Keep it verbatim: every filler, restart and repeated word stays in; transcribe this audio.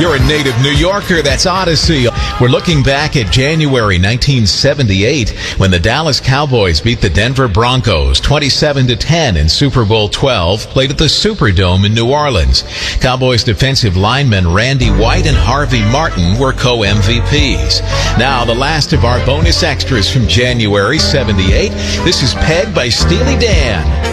you're a native New Yorker, that's Odyssey. We're looking back at January nineteen seventy-eight when the Dallas Cowboys beat the Denver Broncos twenty-seven to ten in Super Bowl twelve, played at the Superdome in New Orleans. Cowboys defensive linemen Randy White and Harvey Martin were co-M V Ps. Now, the last of our bonus extras from January seventy-eight. This is Peg by Steely Dan.